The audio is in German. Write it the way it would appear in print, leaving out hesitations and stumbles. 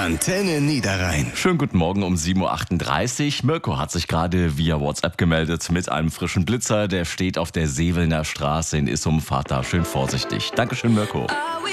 Antenne Niederrhein. Schönen guten Morgen um 7.38 Uhr. Mirko hat sich gerade via WhatsApp gemeldet mit einem frischen Blitzer. Der steht auf der Sevelner Straße in Issum. Fahrt da schön vorsichtig. Dankeschön, Mirko.